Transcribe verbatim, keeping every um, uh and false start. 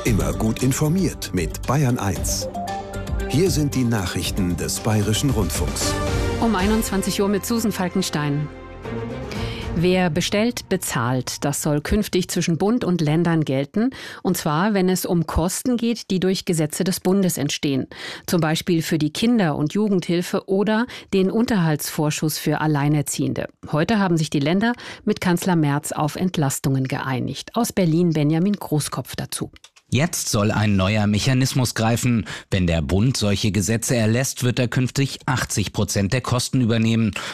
Immer gut informiert mit Bayern eins. Hier sind die Nachrichten des Bayerischen Rundfunks. Um einundzwanzig Uhr mit Susan Falkenstein. Wer bestellt, bezahlt. Das soll künftig zwischen Bund und Ländern gelten. Und zwar, wenn es um Kosten geht, die durch Gesetze des Bundes entstehen. Zum Beispiel für die Kinder- und Jugendhilfe oder den Unterhaltsvorschuss für Alleinerziehende. Heute haben sich die Länder mit Kanzler Merz auf Entlastungen geeinigt. Aus Berlin Benjamin Großkopf dazu. Jetzt soll ein neuer Mechanismus greifen. Wenn der Bund solche Gesetze erlässt, wird er künftig achtzig Prozent der Kosten übernehmen.